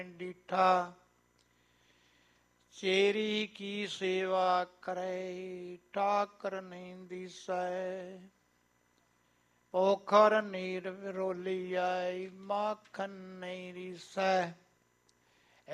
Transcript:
ਡੀਠਾ cherry ਕੀ ਸੇਵਾ ਕਰੇ, ਠਾਕਰ ਨਹੀਂ ਦੀਸੈ। ਪੋਖਰ ਨੀਰ ਵਿਰੋਲੀ ਆਈ, ਮਾਖਨ ਨਹੀਂ ਰੀਸੈ।